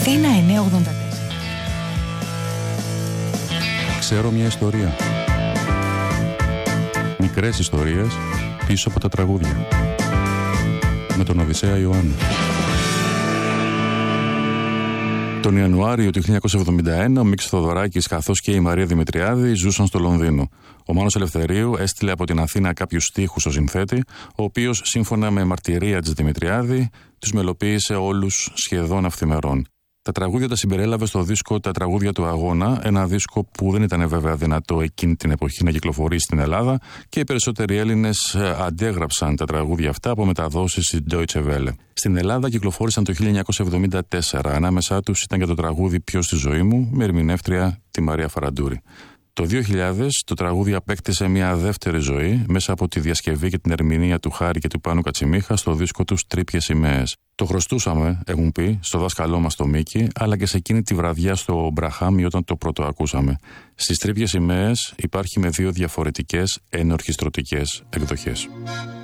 Αθήνα 984. Ξέρω μια ιστορία. Μικρές ιστορίες πίσω από τα τραγούδια. Με τον Οδυσσέα Ιωάννη. Τον Ιανουάριο του 1971 ο Μίξ Θοδωράκης καθώς και η Μαρία Δημητριάδη ζούσαν στο Λονδίνο. Ο Μάνος Ελευθερίου έστειλε από την Αθήνα κάποιους στίχους στο συνθέτη, ο οποίος σύμφωνα με μαρτυρία της Δημητριάδη τους μελοποίησε όλους σχεδόν αυθημερών. Τα τραγούδια τα συμπεριέλαβε στο δίσκο «Τα τραγούδια του αγώνα», ένα δίσκο που δεν ήταν βέβαια δυνατό εκείνη την εποχή να κυκλοφορήσει στην Ελλάδα και οι περισσότεροι Έλληνες αντέγραψαν τα τραγούδια αυτά από μεταδόσεις στη Deutsche Welle. Στην Ελλάδα κυκλοφόρησαν το 1974, ανάμεσά τους ήταν και το τραγούδι «Ποιος στη ζωή μου» με ερμηνεύτρια τη Μαρία Φαραντούρη. Το 2000 το τραγούδι απέκτησε μια δεύτερη ζωή μέσα από τη διασκευή και την ερμηνεία του Χάρη και του Πάνου Κατσιμίχα στο δίσκο τους «Τρίπιες σημαίες». Το χρωστούσαμε, έχουν πει, στο δάσκαλό μας το Μίκη, αλλά και σε εκείνη τη βραδιά στο Μπραχάμι όταν το πρώτο ακούσαμε. Στις «Τρίπιες σημαίες» υπάρχει με δύο διαφορετικές ενορχιστρωτικές εκδοχές.